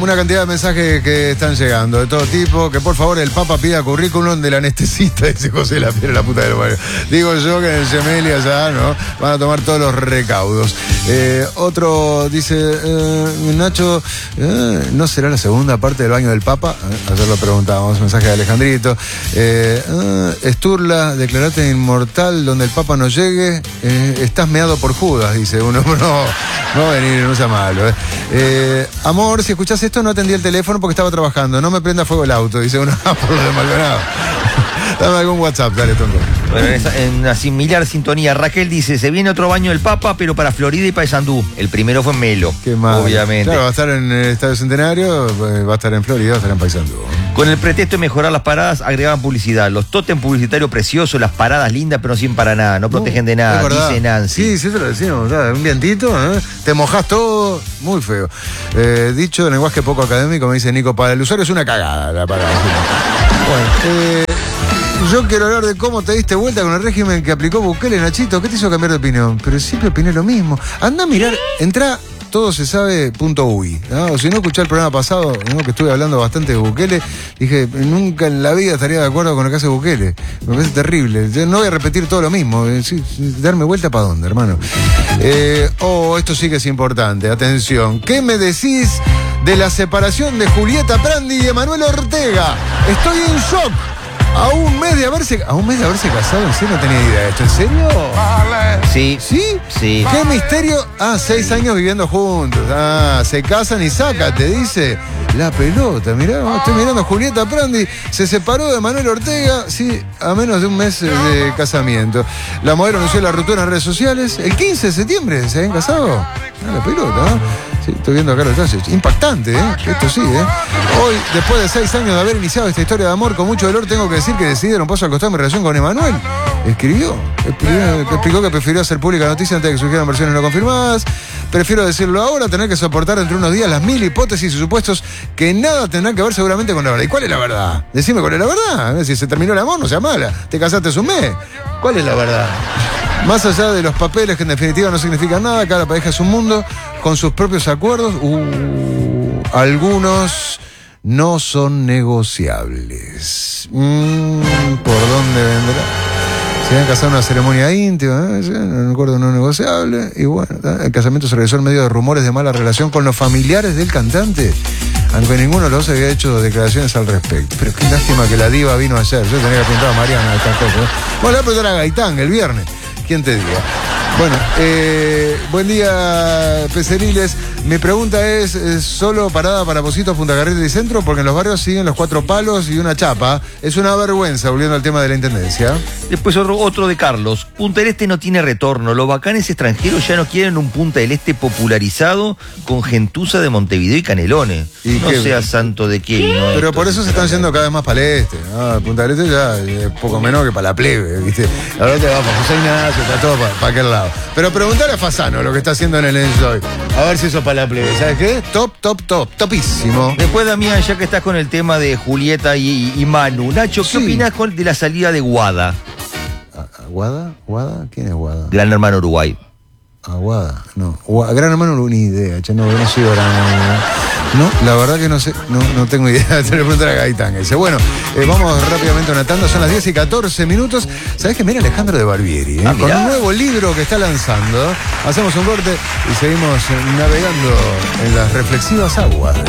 Una cantidad de mensajes que están llegando de todo tipo, que por favor el Papa pida currículum del anestesista, dice José La Piedra, la puta del barrio. Digo yo que en el Gemelli allá, ¿no? Van a tomar todos los recaudos. Otro dice, Nacho, ¿no será la segunda parte del baño del Papa? Ayer lo preguntábamos, mensaje de Alejandrito. Esturla, declarate inmortal donde el Papa no llegue, estás meado por Judas, dice uno. No venir, no sea malo. Amor, si escuchás esto, no atendí el teléfono porque estaba trabajando. No me prenda fuego el auto, dice uno. Por lo de Maldonado. Dame algún WhatsApp, dale, tonto. Bueno, en una similar sintonía, Raquel dice, se viene otro baño del Papa, pero para Florida y Paysandú. El primero fue en Melo. Qué mal. Obviamente. Claro, va a estar en el Estadio Centenario, va a estar en Florida, va a estar en Paysandú. Con el pretexto de mejorar las paradas, agregaban publicidad. Los tótem publicitarios preciosos, las paradas lindas, pero no sirven para nada. No protegen de nada, dice Nancy. Sí, eso lo decimos. ¿Sabes? Un vientito, te mojás todo, muy feo. Dicho en lenguaje poco académico, me dice Nico, para el usuario es una cagada la parada. Bueno, yo quiero hablar de cómo te diste vuelta con el régimen que aplicó Bukele, Nachito. ¿Qué te hizo cambiar de opinión? Pero siempre opiné lo mismo. Anda a mirar, entra todosesabe.uy, ¿no? O si no, escuché el programa pasado, ¿no? Que estuve hablando bastante de Bukele. Dije, nunca en la vida estaría de acuerdo con lo que hace Bukele. Me parece terrible. Yo no voy a repetir todo lo mismo. Darme vuelta para dónde, hermano. Esto sí que es importante. Atención. ¿Qué me decís de la separación de Julieta Prandi y Emanuel Ortega? Estoy en shock. A un mes de haberse casado, en serio no tenía idea de esto, ¿en serio? Sí. ¿Sí? Sí. ¿Qué misterio? 6 años viviendo juntos. Se casan y sácate, dice. La pelota, mirá, estoy mirando a Julieta Prandi, se separó de Manuel Ortega, sí, a menos de un mes de casamiento. La modelo anunció la ruptura en redes sociales. El 15 de septiembre se habían casado. La pelota, ¿no? Sí, estoy viendo acá los detalles. Impactante, esto sí, Hoy, después de 6 años de haber iniciado esta historia de amor con mucho dolor, tengo que decir que decidí dar un paso al costado de mi relación con Emanuel. Explicó que prefirió hacer pública la noticia antes de que surgieran versiones no confirmadas. Prefiero decirlo ahora, tener que soportar entre unos días las 1000 hipótesis y supuestos que nada tendrán que ver seguramente con la verdad. ¿Y cuál es la verdad? Decime cuál es la verdad. Si se terminó el amor, no sea mala. Te casaste hace un mes. ¿Cuál es la verdad? Más allá de los papeles que en definitiva no significan nada, cada pareja es un mundo con sus propios acuerdos. Algunos no son negociables. ¿Por dónde vendrá? Se habían casado en una ceremonia íntima, un acuerdo no negociable. Y bueno, el casamiento se realizó en medio de rumores de mala relación con los familiares del cantante, aunque ninguno de los dos había hecho declaraciones al respecto. Pero qué lástima que la diva vino ayer. Yo tenía que preguntar a Mariana estas cosas. Bueno, le voy a preguntar a Gaitán el viernes. ¿Quién te diga? Bueno, buen día, Peceriles. Mi pregunta es ¿solo parada para Positos, Punta Carreta y Centro? Porque en los barrios siguen los 4 palos y una chapa. Es una vergüenza, volviendo al tema de la Intendencia. Después otro de Carlos. Punta del Este no tiene retorno. Los bacanes extranjeros ya no quieren un Punta del Este popularizado con gentuza de Montevideo y Canelones. ¿Y no qué? sea santo de qué. ¿No? Pero por eso se están yendo cada vez más para el este, ¿no? Punta del Este ya es poco menos que para la plebe, ¿viste? Ahora te va para José Ignacio, está todo para aquel lado. Pero preguntale a Fasano lo que está haciendo en el Enjoy. A ver si eso para la plebe. ¿Sabes qué? Topísimo. Después, Damián, ya que estás con el tema de Julieta y Manu. Nacho, ¿qué opinás de la salida de Guada? ¿Guada? ¿Quién es Guada? Gran Hermano Uruguay. Guada, no. Gran Hermano, no, ni idea. No soy Gran Hermano. No, la verdad que no sé, no tengo idea. Te lo preguntar a Gaitán ese. Bueno, vamos rápidamente a una tanda, son las 10:14. ¿Sabés que mira Alejandro de Barbieri? Con un nuevo libro que está lanzando. Hacemos un corte y seguimos navegando en las reflexivas aguas.